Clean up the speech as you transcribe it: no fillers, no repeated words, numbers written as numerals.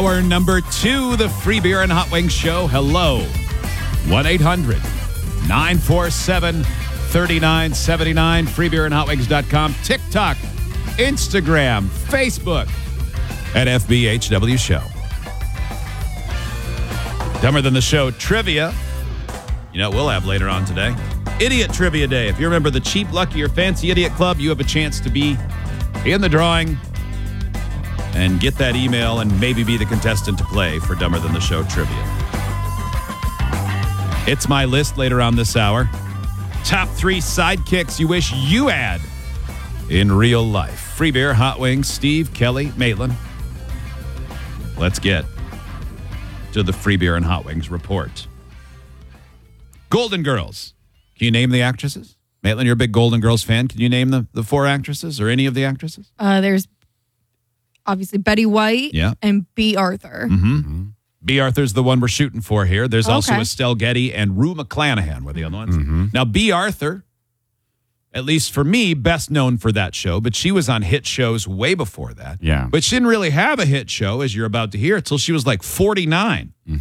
Hour number 2, the Free Beer and Hot Wings Show. Hello. 1-800-947-3979. freebeerandhotwings.com. TikTok, Instagram, Facebook at FBHW Show. Dumber Than the Show trivia. You know what we'll have later on today? Idiot Trivia Day. If you remember the Cheap, Lucky, or Fancy Idiot Club, you have a chance to be in the drawing and get that email and maybe be the contestant to play for Dumber Than the Show trivia. It's my list later on this hour. Top 3 sidekicks you wish you had in real life. Free Beer, Hot Wings, Steve, Kelly, Maitland. Let's get to the Free Beer and Hot Wings report. Golden Girls. Can you name the actresses? Maitland, you're a big Golden Girls fan. Can you name the 4 actresses or any of the actresses? There's obviously Betty White and B. Arthur. Mm-hmm. B. Arthur's the one we're shooting for here. There's also Estelle Getty and Rue McClanahan were the other ones. Mm-hmm. Now, B. Arthur, at least for me, best known for that show, but she was on hit shows way before that. Yeah. But she didn't really have a hit show, as you're about to hear, until she was like 49.